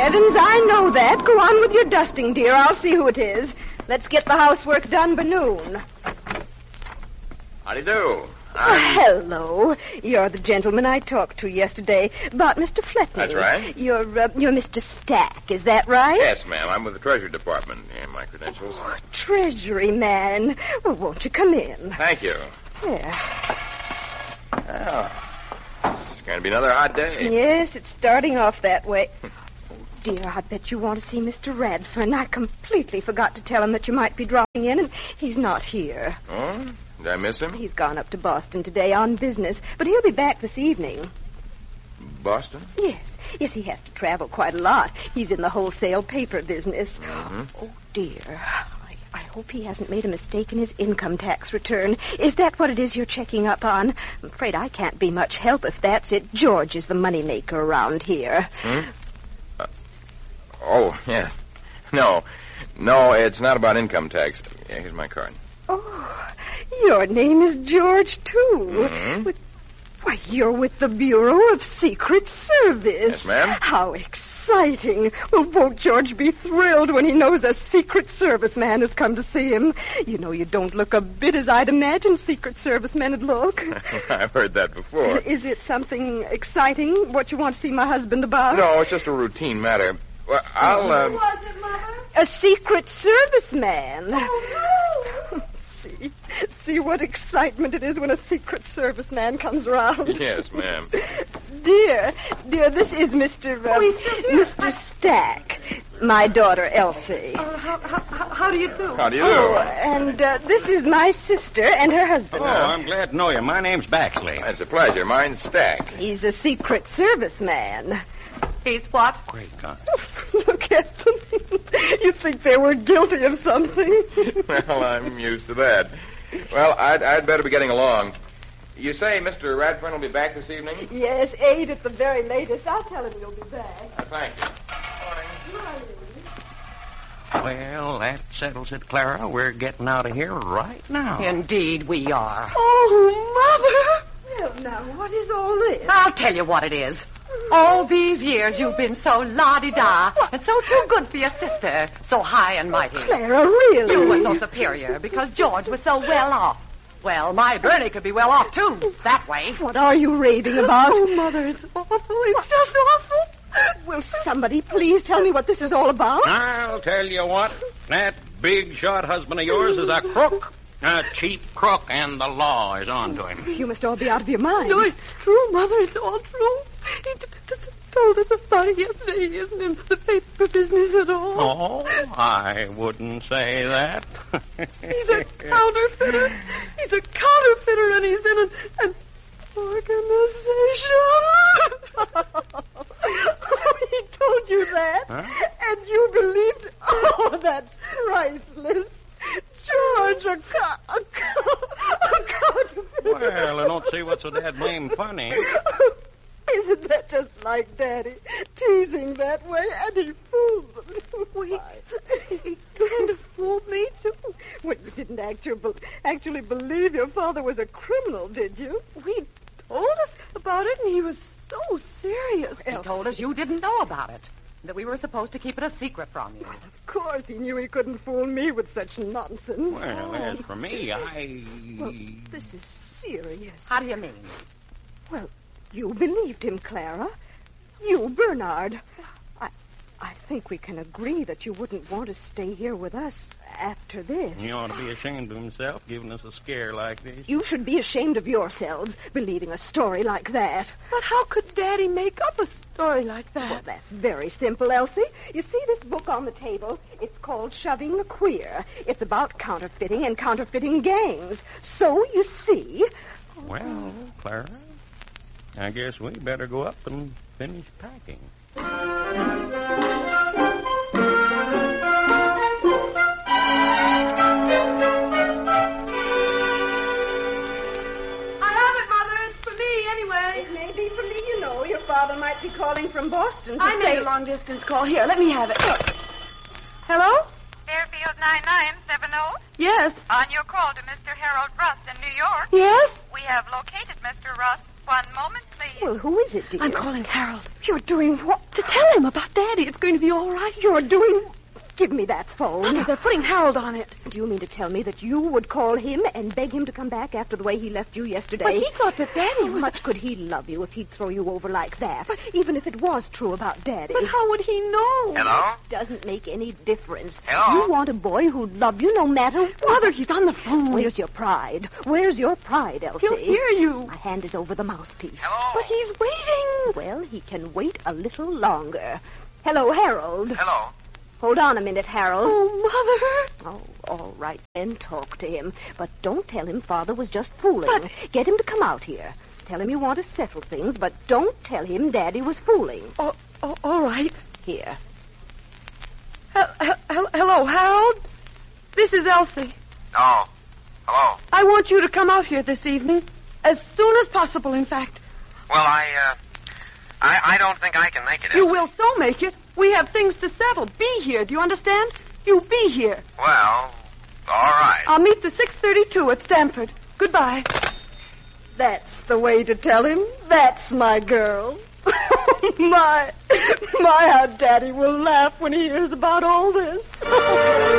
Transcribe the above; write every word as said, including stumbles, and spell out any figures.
Heavens, I know that. Go on with your dusting, dear. I'll see who it is. Let's get the housework done by noon. Howdy do. Oh, hello. You're the gentleman I talked to yesterday about Mister Fletcher. That's right. You're, uh, you're Mister Stack, is that right? Yes, ma'am. I'm with the Treasury Department. Here are my credentials. Oh, Treasury man. Well, won't you come in? Thank you. Yeah. Well, it's going to be another hot day. Yes, it's starting off that way. Oh, dear, I bet you want to see Mister Radford. I completely forgot to tell him that you might be dropping in, and he's not here. Oh? Did I miss him? He's gone up to Boston today on business, but he'll be back this evening. Boston? Yes. Yes, he has to travel quite a lot. He's in the wholesale paper business. Mm-hmm. Oh, dear. I, I hope he hasn't made a mistake in his income tax return. Is that what it is you're checking up on? I'm afraid I can't be much help if that's it. George is the moneymaker around here. Hmm? Uh, oh, yes. No. No, it's not about income tax. Yeah, here's my card. Oh, your name is George, too. Mm-hmm. With, why, you're with the Bureau of Secret Service. Yes, ma'am. How exciting. Well, won't George be thrilled when he knows a Secret Service man has come to see him? You know, you don't look a bit as I'd imagined Secret Service men would look. I've heard that before. Is it something exciting, what you want to see my husband about? No, it's just a routine matter. Well, I'll, uh... Who was it, Mother? A Secret Service man. Oh, no. See, see what excitement it is when a Secret Service man comes around. Yes, ma'am. Dear, dear, this is Mister Uh, Oh, Mister Stack, my daughter Elsie. Uh, how, how, how do you do? How do you do? Oh, and uh, this is my sister and her husband. Oh, I'm glad to know you. My name's Baxley. It's a pleasure. Mine's Stack. He's a Secret Service man. He's what? Great God. Look at them. You think they were guilty of something? Well, I'm used to that. Well, I'd, I'd better be getting along. You say Mister Radford will be back this evening? Yes, eight at the very latest. I'll tell him you'll be back. Uh, thank you. Well, that settles it, Clara. We're getting out of here right now. Indeed we are. Oh, Mother! Well, now, what is all this? I'll tell you what it is. All these years you've been so la-di-da and so too good for your sister, so high and mighty. Clara, really? You were so superior because George was so well off. Well, my Bernie could be well off, too, that way. What are you raving about? Oh, Mother, it's awful. It's just awful. Will somebody please tell me what this is all about? I'll tell you what. That big shot husband of yours is a crook. A cheap crook, and the law is on to him. You must all be out of your minds. No, it's true, Mother. It's all true. He t- t- t- told us about it yesterday. He isn't in the paper business at all. Oh, I wouldn't say that. He's a counterfeiter. He's a counterfeiter, and he's in an, an organization. Oh, he told you that? Huh? And you believed? Oh, that's priceless. George, a, co- a, co- a counterfeiter. Well, I don't see what's so dad blame funny. Isn't that just like Daddy? Teasing that way, and he fooled them. He, he kind of fooled me, too. Well, you didn't actu- actually believe your father was a criminal, did you? He told us about it, and he was so serious. He Elsie. told us you didn't know about it, that we were supposed to keep it a secret from you. Of course, he knew he couldn't fool me with such nonsense. Well, as for me, I... Well, this is serious. How do you mean? Well, you believed him, Clara. You, Bernard. I, I think we can agree that you wouldn't want to stay here with us after this. He ought to be ashamed of himself, giving us a scare like this. You should be ashamed of yourselves, believing a story like that. But how could Daddy make up a story like that? Well, that's very simple, Elsie. You see this book on the table? It's called Shoving the Queer. It's about counterfeiting and counterfeiting gangs. So, you see... Well, Clara, I guess we better go up and finish packing. It may be for me, you know. Your father might be calling from Boston to I say... made a long-distance call. Here, let me have it. Hello? Fairfield nine nine seven zero. Yes. On your call to Mister Harold Russ in New York, Yes? we have located Mister Russ One moment, please. Well, who is it, dear? I'm calling Harold. You're doing what? To tell him about Daddy. It's going to be all right. You're doing... Give me that phone. Mother, they're putting Harold on it. Do you mean to tell me that you would call him and beg him to come back after the way he left you yesterday? But he thought that Daddy How was... much could he love you if he'd throw you over like that? But even if it was true about Daddy. But how would he know? Hello? Doesn't make any difference. Hello? You want a boy who'd love you no matter what. Mother, he's on the phone. Where's your pride? Where's your pride, Elsie? He'll hear you. My hand is over the mouthpiece. Hello? But he's waiting. Well, he can wait a little longer. Hello, Harold. Hello? Hold on a minute, Harold. Oh, Mother. Oh, all right, then talk to him. But don't tell him Father was just fooling. But- Get him to come out here. Tell him you want to settle things, but don't tell him Daddy was fooling. Oh, oh all right. Here. Hel- hel- hel- hello, Harold. This is Elsie. Oh. Hello? I want you to come out here this evening. As soon as possible, in fact. Well, I, uh... I, I don't think I can make it. You Elsie. will so make it. We have things to settle. Be here. Do you understand? You be here. Well, all right. I'll meet the six thirty-two at Stanford. Goodbye. That's the way to tell him. That's my girl. my, my, how Daddy will laugh when he hears about all this.